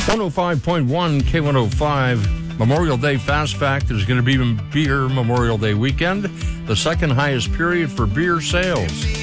105.1 K105 Memorial Day Fast Fact is going to be Beer Memorial Day weekend, the second highest period for beer sales.